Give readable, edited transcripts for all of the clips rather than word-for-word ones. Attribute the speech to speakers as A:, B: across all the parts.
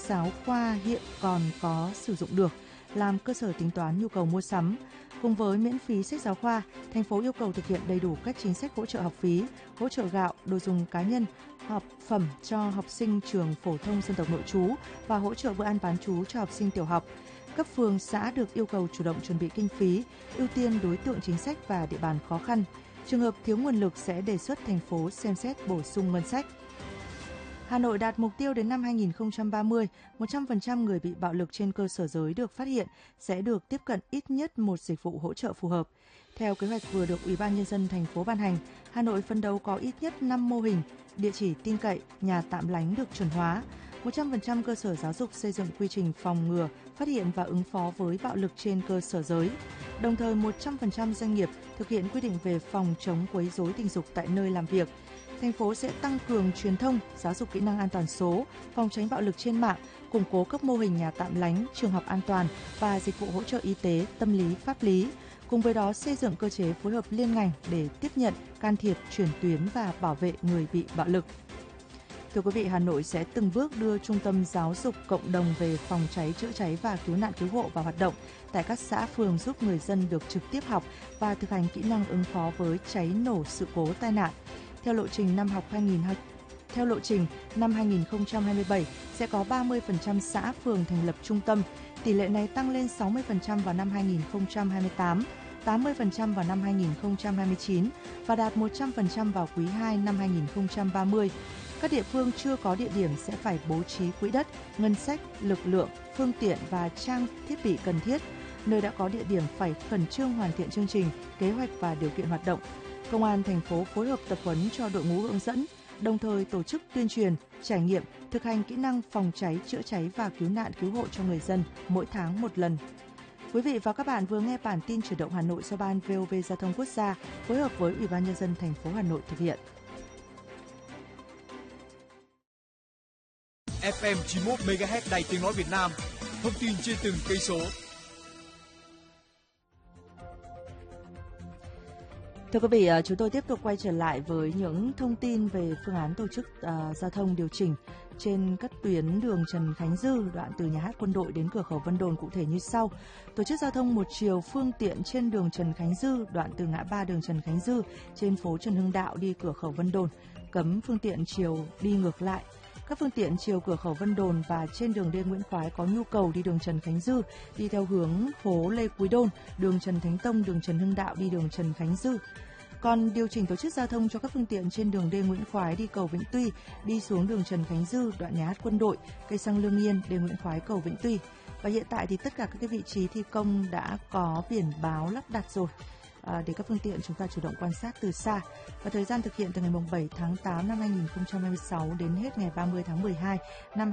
A: giáo khoa hiện còn có sử dụng được làm cơ sở tính toán nhu cầu mua sắm. Cùng với miễn phí sách giáo khoa, thành phố yêu cầu thực hiện đầy đủ các chính sách hỗ trợ học phí, hỗ trợ gạo, đồ dùng cá nhân, học phẩm cho học sinh trường phổ thông dân tộc nội trú và hỗ trợ bữa ăn bán trú cho học sinh tiểu học. Cấp phường, xã được yêu cầu chủ động chuẩn bị kinh phí, ưu tiên đối tượng chính sách và địa bàn khó khăn. Trường hợp thiếu nguồn lực sẽ đề xuất thành phố xem xét bổ sung ngân sách. Hà Nội đạt mục tiêu đến năm 2030, 100% người bị bạo lực trên cơ sở giới được phát hiện sẽ được tiếp cận ít nhất một dịch vụ hỗ trợ phù hợp. Theo kế hoạch vừa được Ủy ban Nhân dân thành phố ban hành, Hà Nội phấn đấu có ít nhất 5 mô hình, địa chỉ tin cậy, nhà tạm lánh được chuẩn hóa. 100% cơ sở giáo dục xây dựng quy trình phòng ngừa, phát hiện và ứng phó với bạo lực trên cơ sở giới. Đồng thời 100% doanh nghiệp thực hiện quy định về phòng chống quấy rối tình dục tại nơi làm việc. Thành phố sẽ tăng cường truyền thông, giáo dục kỹ năng an toàn số, phòng tránh bạo lực trên mạng, củng cố các mô hình nhà tạm lánh, trường học an toàn và dịch vụ hỗ trợ y tế, tâm lý, pháp lý. Cùng với đó xây dựng cơ chế phối hợp liên ngành để tiếp nhận, can thiệp, chuyển tuyến và bảo vệ người bị bạo lực. Thưa quý vị, Hà Nội sẽ từng bước đưa Trung tâm Giáo dục Cộng đồng về phòng cháy, chữa cháy và cứu nạn cứu hộ vào hoạt động tại các xã phường, giúp người dân được trực tiếp học và thực hành kỹ năng ứng phó với cháy nổ, sự cố, tai nạn. Theo lộ trình năm 2027 sẽ có 30% xã phường thành lập trung tâm, tỷ lệ này tăng lên 60% vào năm 2028, 80% vào năm 2029 và đạt 100% vào quý 2 năm 2030. Các địa phương chưa có địa điểm sẽ phải bố trí quỹ đất, ngân sách, lực lượng, phương tiện và trang thiết bị cần thiết. Nơi đã có địa điểm phải khẩn trương hoàn thiện chương trình, kế hoạch và điều kiện hoạt động. Công an thành phố phối hợp tập huấn cho đội ngũ hướng dẫn, đồng thời tổ chức tuyên truyền, trải nghiệm, thực hành kỹ năng phòng cháy, chữa cháy và cứu nạn cứu hộ cho người dân mỗi tháng một lần. Quý vị và các bạn vừa nghe bản tin chuyển động Hà Nội do Ban VOV Giao thông Quốc gia phối hợp với Ủy ban Nhân dân thành phố Hà Nội thực hiện.
B: FM 91 MHz Đài Tiếng nói Việt Nam. Thông tin trên từng cây số.
A: Thưa quý vị, chúng tôi tiếp tục quay trở lại với những thông tin về phương án tổ chức giao thông điều chỉnh trên các tuyến đường Trần Khánh Dư, đoạn từ Nhà hát Quân đội đến cửa khẩu Vân Đồn cụ thể như sau. Tổ chức giao thông một chiều phương tiện trên đường Trần Khánh Dư, đoạn từ ngã ba đường Trần Khánh Dư trên phố Trần Hưng Đạo đi cửa khẩu Vân Đồn, cấm phương tiện chiều đi ngược lại. Các phương tiện chiều cửa khẩu Vân Đồn và trên đường Lê Nguyễn Khoái có nhu cầu đi đường Trần Khánh Dư đi theo hướng phố Lê Quý Đôn, đường Trần Thánh Tông, đường Trần Hưng Đạo đi đường Trần Khánh Dư. Còn điều chỉnh tổ chức giao thông cho các phương tiện trên đường Lê Nguyễn Khoái đi cầu Vĩnh Tuy, đi xuống đường Trần Khánh Dư, đoạn Nhà hát Quân đội, cây xăng Lương Yên, Lê Nguyễn Khoái, cầu Vĩnh Tuy. Và hiện tại thì tất cả các cái vị trí thi công đã có biển báo lắp đặt rồi, để các phương tiện chúng ta chủ động quan sát từ xa. Và thời gian thực hiện từ ngày 7 tháng 8 năm 2026 đến hết ngày 30 tháng 12 năm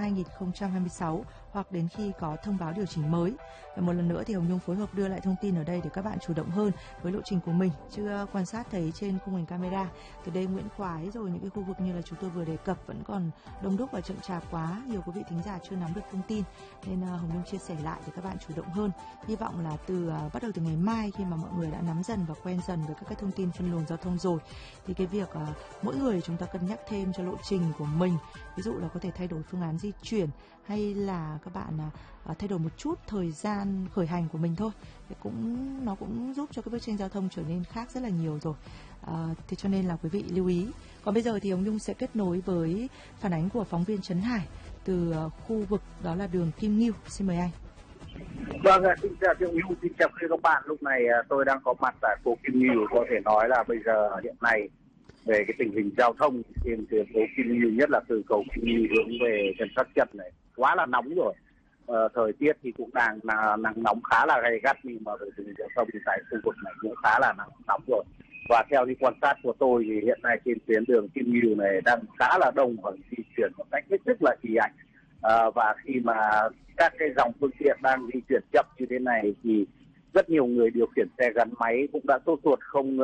A: 2026 hoặc đến khi có thông báo điều chỉnh mới. Và một lần nữa thì Hồng Nhung phối hợp đưa lại thông tin ở đây để các bạn chủ động hơn với lộ trình của mình. Chưa quan sát thấy trên khung hình camera từ đây Nguyễn Khoái rồi những cái khu vực như là chúng tôi vừa đề cập vẫn còn đông đúc và chậm chạp quá, nhiều quý vị thính giả chưa nắm được thông tin nên Hồng Nhung chia sẻ lại để các bạn chủ động hơn. Hy vọng là bắt đầu từ ngày mai khi mà mọi người đã nắm dần và quen dần với các cái thông tin phân luồng giao thông rồi thì cái việc mỗi người chúng ta cân nhắc thêm cho lộ trình của mình, ví dụ là có thể thay đổi phương án di chuyển hay là các bạn thay đổi một chút thời gian khởi hành của mình thôi, thì nó cũng giúp cho cái bức tranh giao thông trở nên khác rất là nhiều rồi. Thế cho nên là quý vị lưu ý. Còn bây giờ thì Hồng Nhung sẽ kết nối với phản ánh của phóng viên Trấn Hải từ khu vực đó là đường Kim Ngưu. Xin mời anh.
C: Vâng, xin chào Triệu Nhu, xin chào các bạn. Lúc này tôi đang có mặt tại phố Kim Ngưu. Có thể nói là bây giờ hiện nay về cái tình hình giao thông trên tuyến phố Kim Ngưu, nhất là từ cầu Kim Ngưu hướng về Trần Khắc Trân này quá là nóng rồi. Thời tiết thì cũng đang nắng nóng khá là gay gắt, nhưng mà về tình hình giao thông thì tại khu vực này cũng khá là nóng rồi. Và theo như quan sát của tôi thì hiện nay trên tuyến đường Kim Ngưu này đang khá là đông và di chuyển một cách hết sức là ì ạch. Và khi mà các cái dòng phương tiện đang di chuyển chậm như thế này thì rất nhiều người điều khiển xe gắn máy cũng đã sốt ruột không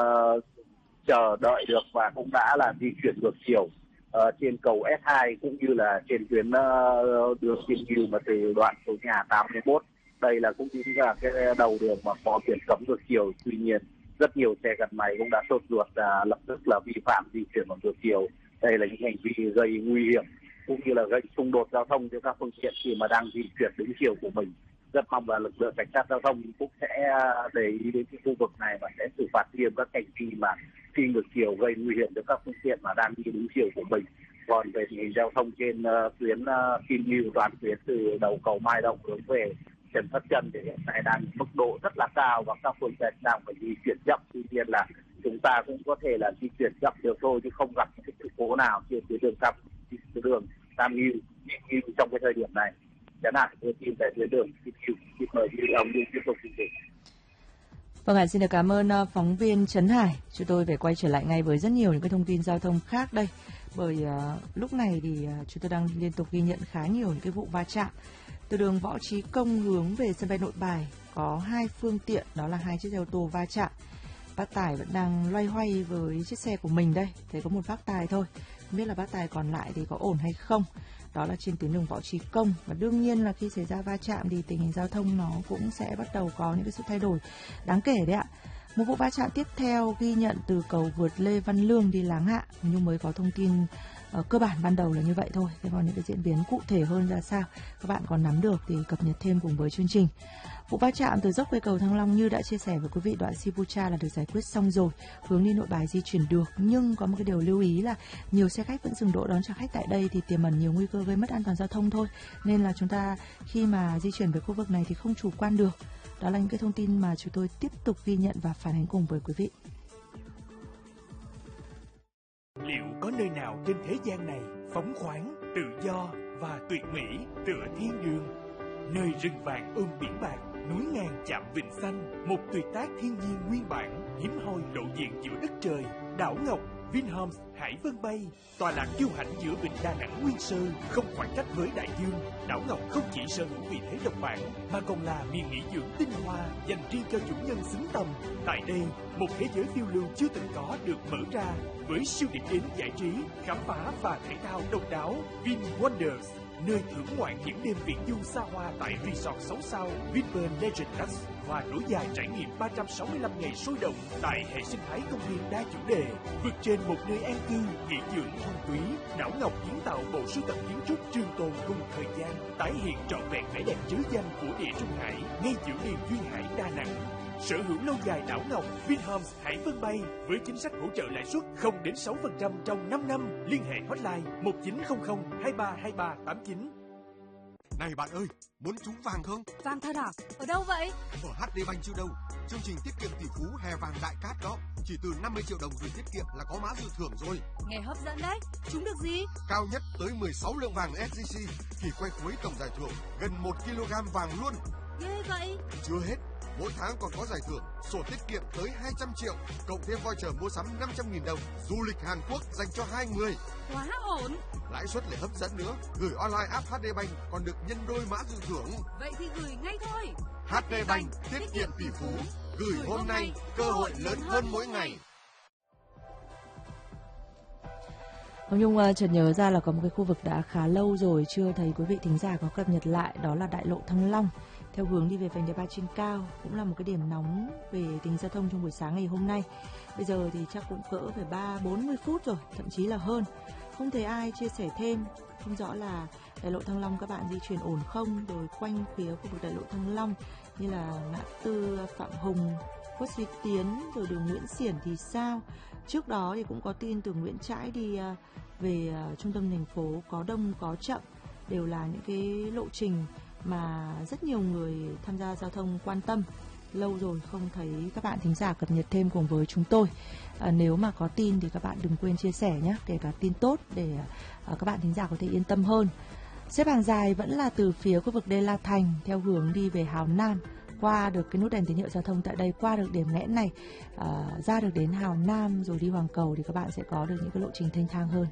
C: chờ đợi được và cũng đã là di chuyển ngược chiều trên cầu S2 cũng như là trên tuyến đường Kim Ngưu mà từ đoạn số nhà 81. Đây là cũng chính là cái đầu đường mà có biển cấm ngược chiều. Tuy nhiên rất nhiều xe gắn máy cũng đã sốt ruột lập tức là vi phạm di chuyển bằng ngược chiều. Đây là những hành vi gây nguy hiểm cũng như là gây xung đột giao thông cho các phương tiện khi mà đang di chuyển đúng chiều của mình. Rất mong là lực lượng cảnh sát giao thông cũng sẽ để ý đến cái khu vực này và sẽ xử phạt nghiêm các hành vi mà đi ngược chiều gây nguy hiểm cho các phương tiện mà đang đi đúng chiều của mình. Còn về tình hình giao thông trên tuyến Kim Ngưu toàn tuyến từ đầu cầu Mai Động hướng về Trần Thất Trân thì hiện nay đang mức độ rất là cao và các phương tiện đang phải di chuyển chậm. Tuy nhiên là chúng ta cũng có thể là di chuyển chậm được thôi chứ không gặp những sự cố nào trên tuyến đường Tam Ngưu trong cái thời điểm này. Chẳng hạn đưa tin về tuyến đường Kim Ngưu, xin mời ông đi tiếp tục chương trình.
A: Vâng ạ, xin được cảm ơn phóng viên Trấn Hải. Chúng tôi phải quay trở lại ngay với rất nhiều những cái thông tin giao thông khác đây. Bởi lúc này thì chúng tôi đang liên tục ghi nhận khá nhiều những cái vụ va chạm. Từ đường Võ Trí Công hướng về sân bay Nội Bài có 2 phương tiện, đó là 2 chiếc xe ô tô va chạm. Bác tài vẫn đang loay hoay với chiếc xe của mình đây, thấy có một bác tài thôi. Không biết là bác tài còn lại thì có ổn hay không. Đó là trên tuyến đường Võ Trí Công. Và đương nhiên là khi xảy ra va chạm thì tình hình giao thông nó cũng sẽ bắt đầu có những cái sự thay đổi đáng kể đấy ạ. Một vụ va chạm tiếp theo ghi nhận từ cầu vượt Lê Văn Lương đi Láng Hạ, nhưng mới có thông tin cơ bản ban đầu là như vậy thôi. Thế còn những cái diễn biến cụ thể hơn ra sao các bạn còn nắm được thì cập nhật thêm cùng với chương trình. Vụ va chạm từ dốc về cầu Thăng Long như đã chia sẻ với quý vị, đoạn Sipucha là được giải quyết xong rồi, hướng đi Nội Bài di chuyển được, nhưng có một cái điều lưu ý là nhiều xe khách vẫn dừng đỗ đón trả khách tại đây thì tiềm ẩn nhiều nguy cơ gây mất an toàn giao thông thôi, nên là chúng ta khi mà di chuyển về khu vực này thì không chủ quan được. Đó là những cái thông tin mà chúng tôi tiếp tục ghi nhận và phản ánh cùng với quý vị.
D: Liệu có nơi nào trên thế gian này phóng khoáng, tự do và tuyệt mỹ tựa thiên đường? Nơi rừng vàng ôm biển bạc, núi ngàn chạm vịnh xanh, một tuyệt tác thiên nhiên nguyên bản, hiếm hoi lộ diện giữa đất trời. Đảo Ngọc Vinhomes Hải Vân Bay, tọa lạc kiêu hãnh giữa vịnh Đà Nẵng nguyên sơ, không khoảng cách với đại dương. Đảo Ngọc không chỉ sở hữu vị thế độc bản mà còn là miền nghỉ dưỡng tinh hoa dành riêng cho chủ nhân xứng tầm. Tại đây, một thế giới phiêu lưu chưa từng có được mở ra với siêu điểm đến giải trí, khám phá và thể thao độc đáo. Vin Wonders, nơi thưởng ngoạn những đêm viễn du xa hoa tại resort 6 sao Vinpearl Legend Plus và nối dài trải nghiệm 365 ngày sôi động tại hệ sinh thái công viên đa chủ đề. Vượt trên một nơi an cư, nghỉ dưỡng thuần túy, Đảo Ngọc kiến tạo bộ sưu tập kiến trúc trường tồn cùng thời gian, tái hiện trọn vẹn vẻ đẹp trứ danh của địa Trung Hải ngay giữa miền duyên hải Đà Nẵng. Sở hữu lâu dài Đảo Ngọc Vinhomes Hải Vân Bay với chính sách hỗ trợ lãi suất 0 đến 6% trong 5 năm. Liên hệ hotline 1900 232389.
E: Này bạn ơi, muốn trúng vàng không?
F: Vàng thật à? Ở đâu vậy?
E: Ở HD Bank chứ đâu. Chương trình tiết kiệm tỷ phú hè vàng đại cát đó. Chỉ từ 50 triệu đồng gửi tiết kiệm là có mã dự thưởng rồi.
F: Nghe hấp dẫn đấy. Trúng được gì?
E: Cao nhất tới 16 lượng vàng SJC. Thì quay cuối tổng giải thưởng gần 1 kg vàng luôn.
F: Ghê vậy.
E: Chưa hết. Mỗi tháng còn có giải thưởng sổ tiết kiệm tới 200 triệu, cộng thêm voucher mua sắm 500.000 đồng, du lịch Hàn Quốc dành cho 2 người.
F: Quá ổn.
E: Lãi suất lại hấp dẫn nữa, gửi online app HD Bank còn được nhân đôi mã dự thưởng.
F: Vậy thì gửi ngay thôi.
E: HD Bank tiết kiệm tỷ phú, gửi hôm nay, cơ hội lớn hơn mỗi ngày.
A: Hồng Nhung chợt nhớ ra là có một cái khu vực đã khá lâu rồi chưa thấy quý vị thính giả có cập nhật lại, đó là đại lộ Thăng Long theo hướng đi về vành đai 3 trên cao, cũng là một cái điểm nóng về tình hình giao thông trong buổi sáng ngày hôm nay. Bây giờ thì chắc cũng cỡ phải 30-40 phút rồi, thậm chí là hơn. Không thấy ai chia sẻ thêm, không rõ là đại lộ Thăng Long các bạn di chuyển ổn không, rồi quanh phía khu vực đại lộ Thăng Long như là ngã tư Phạm Hùng, Khuất Duy Tiến, rồi đường Nguyễn Xiển thì sao? Trước đó thì cũng có tin từ Nguyễn Trãi đi về trung tâm thành phố có đông có chậm, đều là những cái lộ trình mà rất nhiều người tham gia giao thông quan tâm. Lâu rồi không thấy các bạn thính giả cập nhật thêm cùng với chúng tôi. Nếu mà có tin thì các bạn đừng quên chia sẻ nhé, kể cả tin tốt để các bạn thính giả có thể yên tâm hơn. Xếp hàng dài vẫn là từ phía khu vực Đê La Thành theo hướng đi về Hào Nam, qua được cái nút đèn tín hiệu giao thông tại đây, qua được điểm nghẽn này, ra được đến Hào Nam rồi đi Hoàng Cầu thì các bạn sẽ có được những cái lộ trình thênh thang hơn.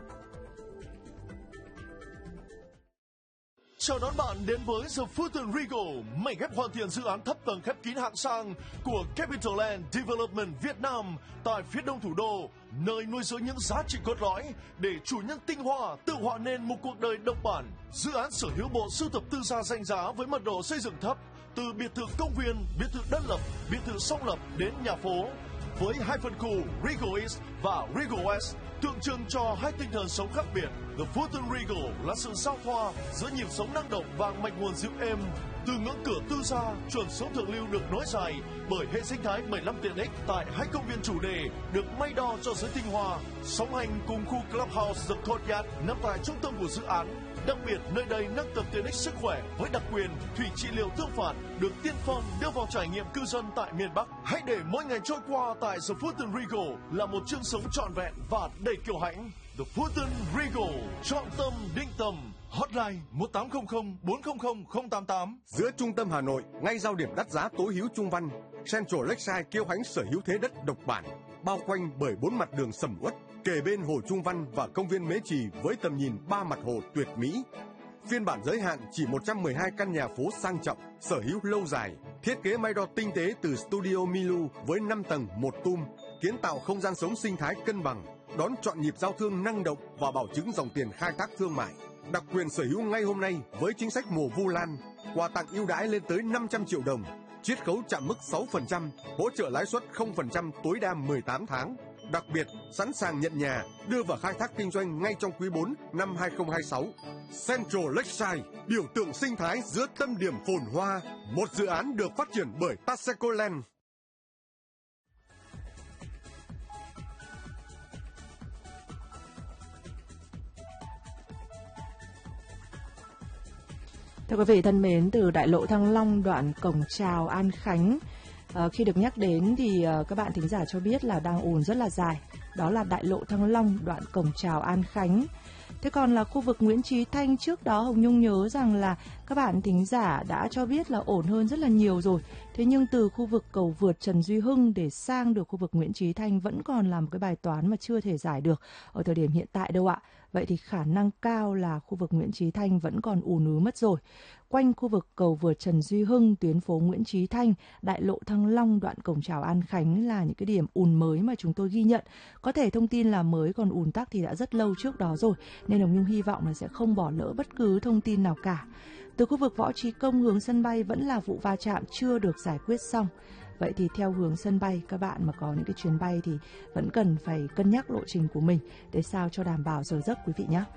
G: Chào đón bạn đến với The Fulton Regal, mảnh ghép hoàn thiện dự án thấp tầng khép kín hạng sang của Capital Development Việt Nam tại phía đông thủ đô, nơi nuôi dưỡng những giá trị cốt lõi để chủ nhân tinh hoa tự họa nên một cuộc đời độc bản. Dự án sở hữu bộ sưu tập tư gia danh giá với mật độ xây dựng thấp, từ biệt thự công viên, biệt thự đơn lập, biệt thự song lập đến nhà phố. với hai phân khu Regal East và Regal West, tượng trưng cho hai tinh thần sống khác biệt. The Fulton Regal là sự giao thoa giữa nhịp sống năng động và mạch nguồn dịu êm. Từ ngưỡng cửa tư gia, chuẩn sống thượng lưu được nối dài bởi hệ sinh thái 15 tiện ích tại hai công viên chủ đề được may đo cho giới tinh hoa. Song hành cùng khu Clubhouse The Courtyard nằm tại trung tâm của dự án. Đặc biệt, nơi đây nâng tầm tiện ích sức khỏe với đặc quyền thủy trị liệu tương phản được tiên phong đưa vào trải nghiệm cư dân tại miền Bắc. Hãy để mỗi ngày trôi qua tại The Fulton Regal là một chương sống trọn vẹn và đầy kiêu hãnh. The Fulton Regal, chọn tâm định tâm. Hotline 1800 400 088.
E: Giữa trung tâm Hà Nội, ngay giao điểm đắt giá tối hữu Trung Văn, Central Lakeside kiêu hãnh sở hữu thế đất độc bản, bao quanh bởi 4 mặt đường sầm uất, kề bên hồ Trung Văn và công viên Mễ Trì với tầm nhìn 3 mặt hồ tuyệt mỹ. Phiên bản giới hạn chỉ 112 căn nhà phố sang trọng, sở hữu lâu dài, thiết kế may đo tinh tế từ Studio Milu với 5 tầng 1 tum, kiến tạo không gian sống sinh thái cân bằng, đón chọn nhịp giao thương năng động và bảo chứng dòng tiền khai thác thương mại. Đặc quyền sở hữu ngay hôm nay với chính sách mùa Vu Lan, quà tặng ưu đãi lên tới 500 triệu đồng, chiết khấu chạm mức 6%, hỗ trợ lãi suất 0% tối đa 18 tháng. Đặc biệt, sẵn sàng nhận nhà, đưa vào khai thác kinh doanh ngay trong quý 4 năm 2026. Central Lakeside, biểu tượng sinh thái giữa tâm điểm phồn hoa, một dự án được phát triển bởi Taseko Land.
A: Thưa quý vị thân mến, từ đại lộ Thăng Long đoạn cổng chào An Khánh, khi được nhắc đến thì các bạn thính giả cho biết là đang ùn rất là dài. Đó là đại lộ Thăng Long đoạn cổng chào An Khánh. Thế còn là khu vực Nguyễn Chí Thanh, trước đó Hồng Nhung nhớ rằng là các bạn thính giả đã cho biết là ổn hơn rất là nhiều rồi. Thế nhưng từ khu vực cầu vượt Trần Duy Hưng để sang được khu vực Nguyễn Chí Thanh vẫn còn là một cái bài toán mà chưa thể giải được ở thời điểm hiện tại đâu ạ. Vậy thì khả năng cao là khu vực Nguyễn Chí Thanh vẫn còn ùn ứ mất rồi. Quanh khu vực cầu vượt Trần Duy Hưng, tuyến phố Nguyễn Chí Thanh, đại lộ Thăng Long, đoạn cổng chào An Khánh là những cái điểm ùn mới mà chúng tôi ghi nhận. Có thể thông tin là mới, còn ùn tắc thì đã rất lâu trước đó rồi, nên Hồng Nhung hy vọng là sẽ không bỏ lỡ bất cứ thông tin nào cả. Từ khu vực Võ Trí Công hướng sân bay vẫn là vụ va chạm chưa được giải quyết xong. Vậy thì theo hướng sân bay, các bạn mà có những cái chuyến bay thì vẫn cần phải cân nhắc lộ trình của mình để sao cho đảm bảo giờ giấc quý vị nhé.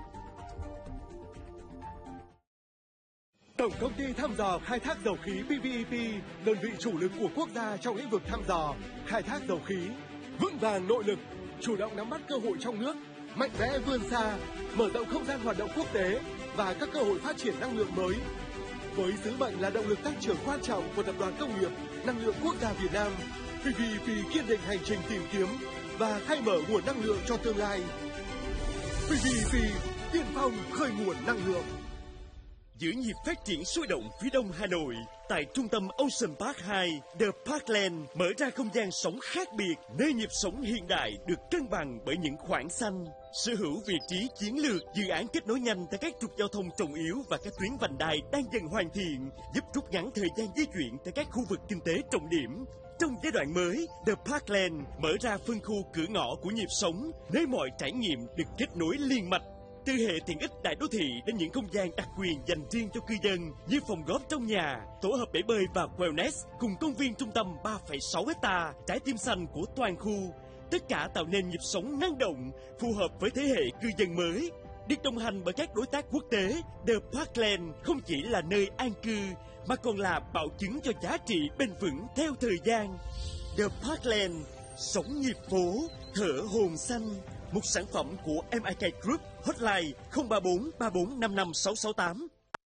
H: Tổng công ty thăm dò khai thác dầu khí PVEP, đơn vị chủ lực của quốc gia trong lĩnh vực thăm dò, khai thác dầu khí, vững vàng nội lực, chủ động nắm bắt cơ hội trong nước, mạnh mẽ vươn xa, mở rộng không gian hoạt động quốc tế và các cơ hội phát triển năng lượng mới. Với sứ mệnh là động lực tăng trưởng quan trọng của Tập đoàn Công nghiệp Năng lượng Quốc gia Việt Nam, PVEP kiên định hành trình tìm kiếm và khai mở nguồn năng lượng cho tương lai. PVEP tiên phong khơi nguồn năng lượng.
I: Giữ nhịp phát triển sôi động phía đông Hà Nội, tại trung tâm Ocean Park 2, The Parkland mở ra không gian sống khác biệt, nơi nhịp sống hiện đại được cân bằng bởi những khoảng xanh. Sở hữu vị trí chiến lược, dự án kết nối nhanh tại các trục giao thông trọng yếu và các tuyến vành đai đang dần hoàn thiện, giúp rút ngắn thời gian di chuyển tại các khu vực kinh tế trọng điểm. Trong giai đoạn mới, The Parkland mở ra phân khu cửa ngõ của nhịp sống, nơi mọi trải nghiệm được kết nối liên mạch. Từ hệ tiện ích đại đô thị đến những không gian đặc quyền dành riêng cho cư dân như phòng góp trong nhà, tổ hợp bể bơi và wellness cùng công viên trung tâm 3,6 hectare, trái tim xanh của toàn khu. Tất cả tạo nên nhịp sống năng động, phù hợp với thế hệ cư dân mới. Được đồng hành bởi các đối tác quốc tế, The Parkland không chỉ là nơi an cư mà còn là bảo chứng cho giá trị bền vững theo thời gian. The Parkland, sống nhịp phố, thở hồn xanh. Một sản phẩm của MIK Group, hotline 034 34 55 668.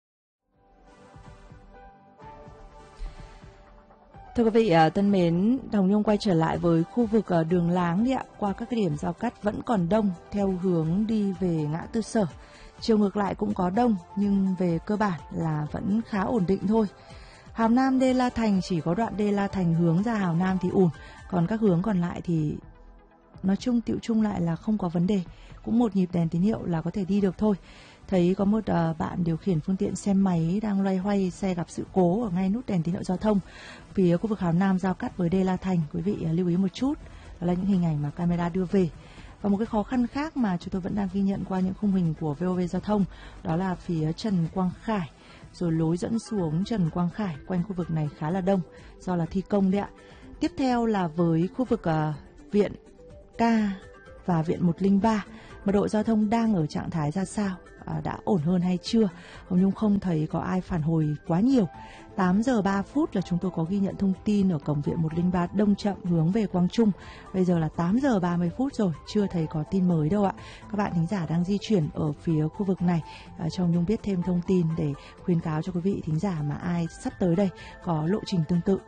A: Thưa quý vị thân mến, Hồng Nhung quay trở lại với khu vực đường láng đi ạ. Qua các cái điểm giao cắt vẫn còn đông theo hướng đi về ngã tư Sở. Chiều ngược lại cũng có đông nhưng về cơ bản là vẫn khá ổn định thôi. Hào Nam Đê La Thành, chỉ có đoạn Đê La Thành hướng ra Hào Nam thì ùn, còn các hướng còn lại thì nói chung tựu chung lại là không có vấn đề, cũng một nhịp đèn tín hiệu là có thể đi được thôi. Thấy có một bạn điều khiển phương tiện xe máy đang loay hoay, xe gặp sự cố ở ngay nút đèn tín hiệu giao thông phía khu vực Hào Nam giao cắt với Đê La Thành. Quý vị lưu ý một chút, đó là những hình ảnh mà camera đưa về. Và một cái khó khăn khác mà chúng tôi vẫn đang ghi nhận qua những khung hình của VOV Giao thông, đó là phía Trần Quang Khải, rồi lối dẫn xuống Trần Quang Khải quanh khu vực này khá là đông do là thi công đấy ạ. Tiếp theo là với khu vực Viện K và Viện 103, mật độ giao thông đang ở trạng thái ra sao? Đã ổn hơn hay chưa? Hồng Nhung không thấy có ai phản hồi quá nhiều. 8 giờ 3 phút là chúng tôi có ghi nhận thông tin ở cổng Viện 103 đông chậm hướng về Quang Trung. Bây giờ là 8 giờ 30 phút rồi, chưa thấy có tin mới đâu ạ. Các bạn thính giả đang di chuyển ở phía khu vực này, cho Hồng Nhung biết thêm thông tin để khuyến cáo cho quý vị thính giả mà ai sắp tới đây có lộ trình tương tự.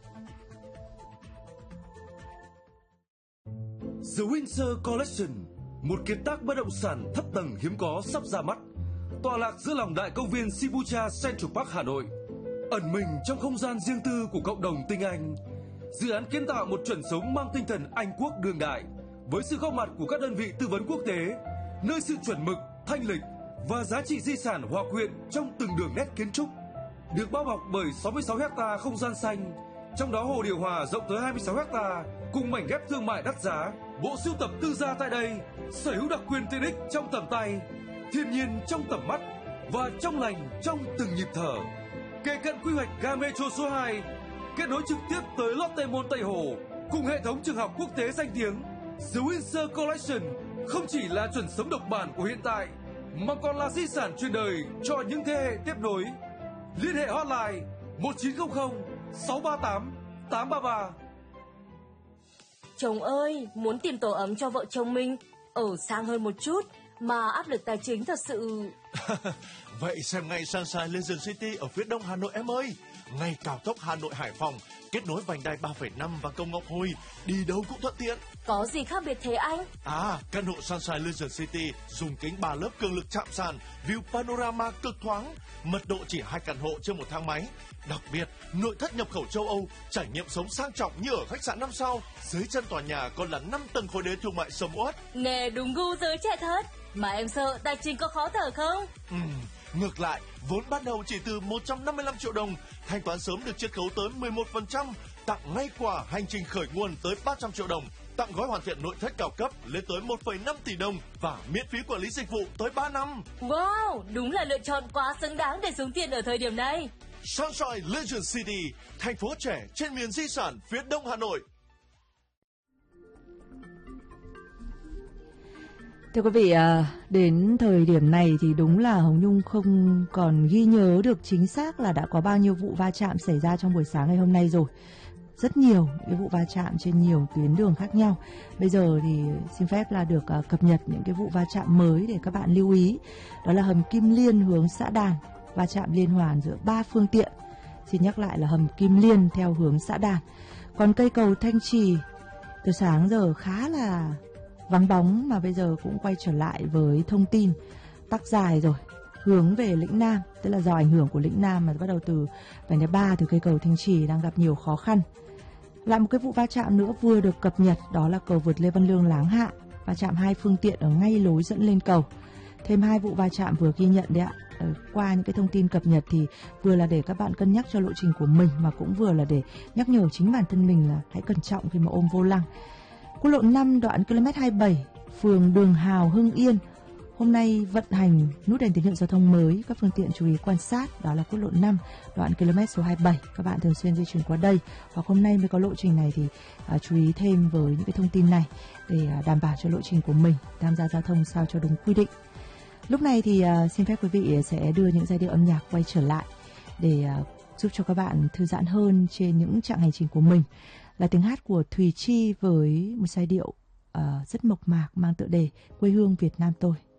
J: The Windsor Collection, một kiệt tác bất động sản thấp tầng hiếm có sắp ra mắt, tọa lạc giữa lòng đại công viên Shibuya Central Park Hà Nội, ẩn mình trong không gian riêng tư của cộng đồng tinh Anh. Dự án kiến tạo một chuẩn sống mang tinh thần Anh quốc đương đại, với sự góp mặt của các đơn vị tư vấn quốc tế, nơi sự chuẩn mực, thanh lịch và giá trị di sản hòa quyện trong từng đường nét kiến trúc. Được bao bọc bởi 66 ha không gian xanh, trong đó hồ điều hòa rộng tới 26 ha cùng mảnh ghép thương mại đắt giá. Bộ sưu tập tư gia tại đây sở hữu đặc quyền tiện ích trong tầm tay, thiên nhiên trong tầm mắt và trong lành trong từng nhịp thở. Kề cận quy hoạch ga metro số 2, kết nối trực tiếp tới Lotte Mall Tây Hồ cùng hệ thống trường học quốc tế danh tiếng. The Windsor Collection không chỉ là chuẩn sống độc bản của hiện tại mà còn là di sản truyền đời cho những thế hệ tiếp nối. Liên hệ hotline 1900 638 833.
K: Chồng ơi, muốn tìm tổ ấm cho vợ chồng mình ở sang hơn một chút mà áp lực tài chính thật sự.
G: Vậy xem ngay Sunshine Legend City ở phía đông Hà Nội em ơi. Ngay cao tốc Hà Nội Hải Phòng, kết nối vành đai 3,5 và cầu Ngọc Hồi, đi đâu cũng thuận tiện.
K: Có gì khác biệt thế anh?
G: Căn hộ Sunshine Legend City dùng kính 3 lớp cường lực chạm sàn, view panorama cực thoáng, mật độ chỉ 2 căn hộ trên một thang máy. Đặc biệt, nội thất nhập khẩu châu Âu, trải nghiệm sống sang trọng như ở khách sạn 5 sao. Dưới chân tòa nhà còn là 5 tầng khối đế thương mại sầm uất.
K: Nghe đúng gu giới trẻ thật. Mà em sợ tài chính có khó thở không?
G: Ngược lại, vốn ban đầu chỉ từ 155 triệu đồng, thanh toán sớm được chiết khấu tới 11%, tặng ngay quà hành trình khởi nguồn tới 300 triệu đồng, tặng gói hoàn thiện nội thất cao cấp lên tới 1,5 tỷ đồng và miễn phí quản lý dịch vụ tới 3 năm.
K: Wow, đúng là lựa chọn quá xứng đáng để xuống tiền ở thời điểm này.
G: Sunshine Legend City, thành phố trẻ trên miền di sản phía đông Hà Nội.
A: Thưa quý vị, đến thời điểm này thì đúng là Hồng Nhung không còn ghi nhớ được chính xác là đã có bao nhiêu vụ va chạm xảy ra trong buổi sáng ngày hôm nay rồi. Rất nhiều cái vụ va chạm trên nhiều tuyến đường khác nhau. Bây giờ thì xin phép là được cập nhật những cái vụ va chạm mới để các bạn lưu ý. Đó là hầm Kim Liên hướng Xã Đàn, va chạm liên hoàn giữa 3 phương tiện. Xin nhắc lại là hầm Kim Liên theo hướng Xã Đàn. Còn cây cầu Thanh Trì từ sáng giờ khá là vắng bóng mà bây giờ cũng quay trở lại với thông tin tắc dài rồi, hướng về Lĩnh Nam, tức là do ảnh hưởng của Lĩnh Nam mà bắt đầu từ vành đai 3 từ cây cầu Thanh Trì đang gặp nhiều khó khăn. Lại một cái vụ va chạm nữa vừa được cập nhật, đó là cầu vượt Lê Văn Lương Láng Hạ, va chạm 2 phương tiện ở ngay lối dẫn lên cầu. Thêm 2 vụ va chạm vừa ghi nhận đấy ạ. Qua những cái thông tin cập nhật thì vừa là để các bạn cân nhắc cho lộ trình của mình mà cũng vừa là để nhắc nhở chính bản thân mình là hãy cẩn trọng khi mà ôm vô lăng. Quốc lộ 5 đoạn km 27, phường Đường Hào, Hưng Yên. Hôm nay vận hành nút đèn tín hiệu giao thông mới, các phương tiện chú ý quan sát, đó là quốc lộ 5 đoạn km số 27. Các bạn thường xuyên di chuyển qua đây hoặc hôm nay mới có lộ trình này thì chú ý thêm với những cái thông tin này để đảm bảo cho lộ trình của mình tham gia giao thông sao cho đúng quy định. Lúc này thì xin phép quý vị sẽ đưa những giai điệu âm nhạc quay trở lại để giúp cho các bạn thư giãn hơn trên những chặng hành trình của mình. Là tiếng hát của Thùy Chi với một giai điệu rất mộc mạc mang tựa đề Quê hương Việt Nam tôi.